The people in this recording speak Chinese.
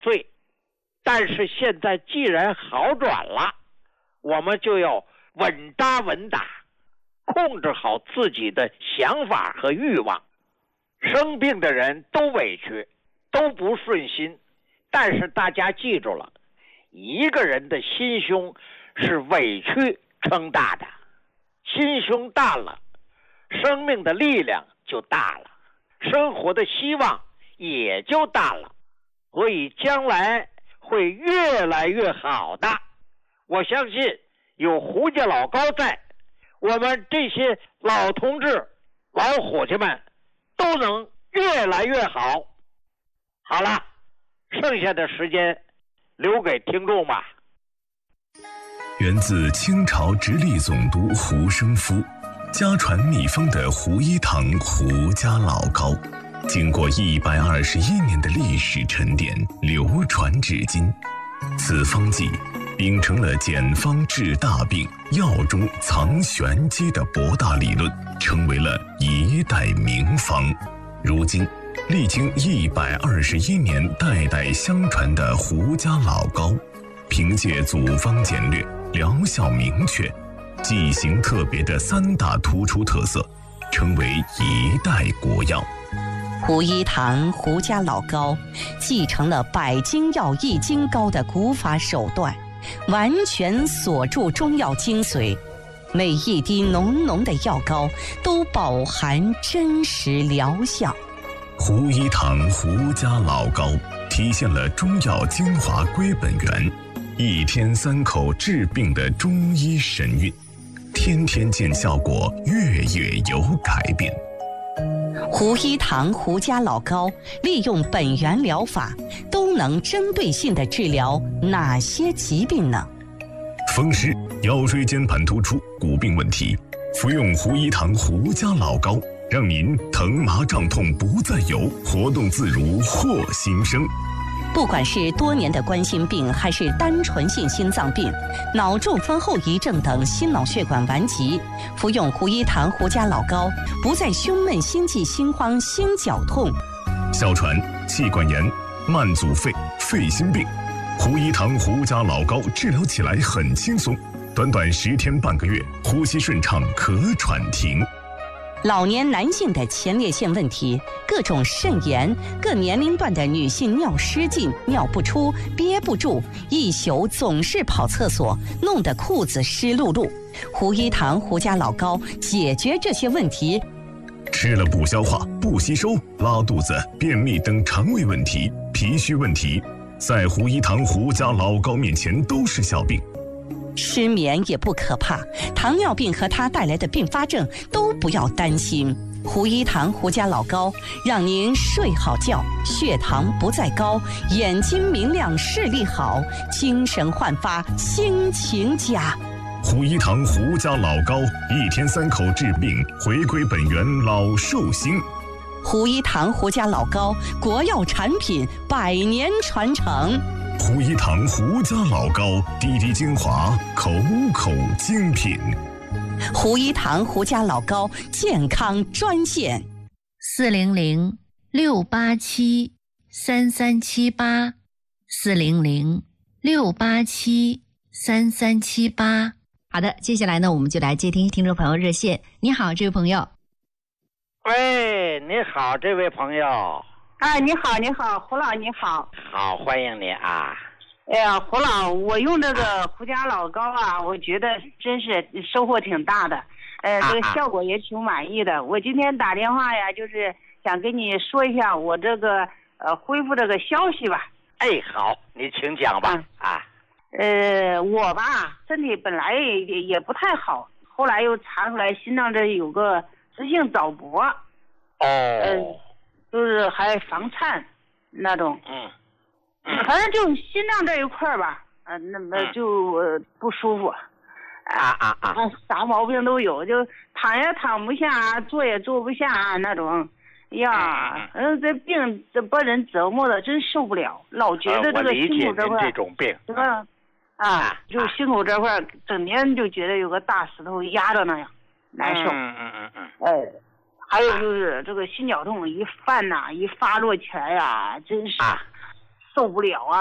罪。但是现在既然好转了，我们就要稳扎稳打，控制好自己的想法和欲望。生病的人都委屈，都不顺心，但是大家记住了，一个人的心胸是委屈撑大的，心胸大了，生命的力量就大了，生活的希望也就大了，所以将来会越来越好的。我相信有胡家老高在，我们这些老同志、老伙计们都能越来越好。好了，剩下的时间留给听众吧。 源自清朝直隶总督胡生夫，家传秘方的胡一堂胡家老膏，经过121年的历史沉淀，流传至今。此方剂秉承了简方治大病、药中藏玄机的博大理论，成为了一代名方。如今历经121年代代相传的胡家老膏，凭借组方简略、疗效明确、剂型特别的3大突出特色，成为一代国药。 胡一堂胡家老膏继承了百金药易筋膏的古法手段，完全锁住中药精髓，每一滴浓浓的药膏都饱含真实疗效。 胡一堂胡家老膏体现了中药精华归本源，1天3口治病的中医神韵，天天见效果，月月有改变。 胡一堂胡家老膏利用本源疗法，都能针对性地治疗哪些疾病呢？ 风湿、腰椎间盘突出、骨病问题，服用胡一堂胡家老膏，让您疼麻胀痛不再有，活动自如获新生。 不管是多年的冠心病，还是单纯性心脏病、脑中风后遗症等心脑血管顽疾，服用胡一堂胡家老膏，不再胸闷、心悸、心慌、心绞痛。 哮喘、气管炎、慢阻肺、肺心病，胡一堂胡家老膏治疗起来很轻松，短短10天半个月，呼吸顺畅，咳喘停。 老年男性的前列腺问题，各种肾炎，各年龄段的女性尿失禁、尿不出、憋不住，一宿总是跑厕所，弄得裤子湿漉漉。胡一堂胡家老膏解决这些问题。 吃了不消化、不吸收、拉肚子、便秘等肠胃问题、脾虚问题，在胡一堂胡家老膏面前都是小病。 失眠也不可怕，糖尿病和它带来的并发症都不要担心。胡一堂胡家老膏让您睡好觉，血糖不再高，眼睛明亮，视力好，精神焕发，心情佳。 胡一堂胡家老膏，1天3口治病，回归本源，老寿星。 胡一堂胡家老膏，国药产品，100年传承。 胡一堂胡家老膏，滴滴精华，口口精品。 胡一堂胡家老膏健康专线 400-687-3378，400-687-3378。好的，接下来呢，我们就来接听听众朋友热线。你好，这位朋友。 喂，你好，这位朋友。 你好，你好，胡老，你好。 好，欢迎你啊。 哎呀，胡老，我用这个胡家老膏啊，我觉得真是收获挺大的，这个效果也挺满意的。我今天打电话呀，就是想跟你说一下我这个恢复这个消息吧。 哎，好，你请讲吧。 我吧身体本来也不太好，后来又查出来心脏这有个直性早搏。就是还房颤那种，反正就心脏这一块吧，那么就不舒服，啥毛病都有，就躺也躺不下，坐也坐不下那种，呀，这病这把人折磨的真受不了，老觉得这个心口这块， 这种病， 这个就心口这块整天就觉得有个大石头压着那样，难受，还有就是这个心绞痛一犯呐，一发作起来呀，真是， 受不了啊。